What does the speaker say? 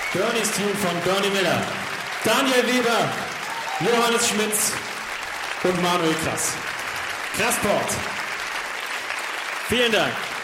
Bernie's Team von Bernie Miller, Daniel Weber, Johannes Schmitz und Manuel Krass. Krassport. Vielen Dank.